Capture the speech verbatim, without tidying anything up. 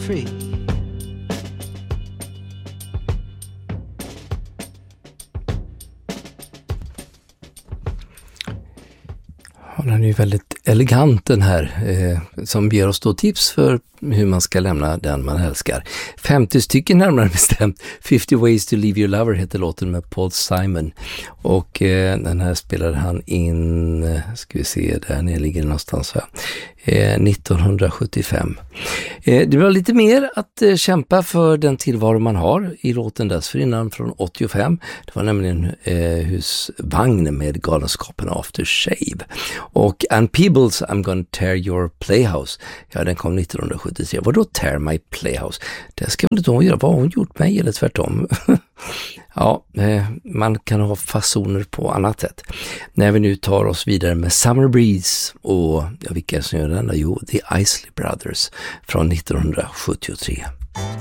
free. Den är ju väldigt elegant den här, eh, som ger oss då tips för hur man ska lämna den man älskar. femtio stycken närmare bestämt. fifty ways to leave your lover heter låten med Paul Simon. Och eh, den här spelade han in, eh, ska vi se, där nere ligger någonstans här, eh, nittonhundrasjuttiofem. Eh, det var lite mer att eh, kämpa för den tillvaro man har i låten dessförinnan från åttiofem. Det var nämligen eh, husvagn med galenskapen After Shave. Och Ann Peebles, I'm gonna tear your playhouse. Ja, den kom nittonhundrasjuttiotre. Vadå tear my playhouse? Det ska väl inte hon göra. Vad har hon gjort mig eller tvärtom? Ja, eh, man kan ha fasoner på annat sätt. När vi nu tar oss vidare med Summer Breeze och ja, vilka som gör den? Jo, The Isley Brothers från nittonhundrasjuttiotre.